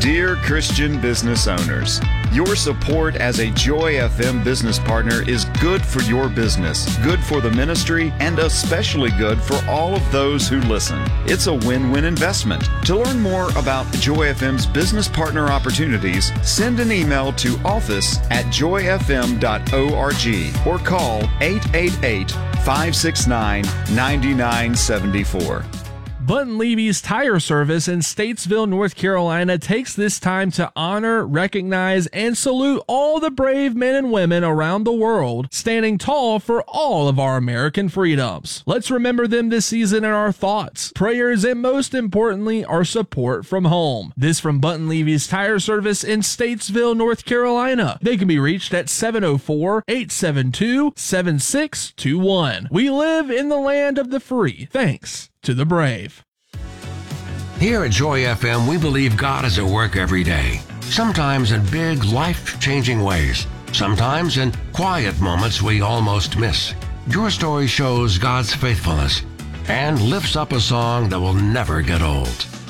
Dear Christian business owners, your support as a Joy FM business partner is good for your business, good for the ministry, and especially good for all of those who listen. It's a win-win investment. To learn more about Joy FM's business partner opportunities, send an email to office@joyfm.org or call 888-569-9974. Button Levy's Tire Service in Statesville, North Carolina takes this time to honor, recognize, and salute all the brave men and women around the world standing tall for all of our American freedoms. Let's remember them this season in our thoughts, prayers, and most importantly, our support from home. This from Button Levy's Tire Service in Statesville, North Carolina. They can be reached at 704-872-7621. We live in the land of the free. Thanks to the brave. Here at Joy FM, we believe God is at work every day, sometimes in big, life-changing ways, sometimes in quiet moments we almost miss. Your story shows God's faithfulness and lifts up a song that will never get old.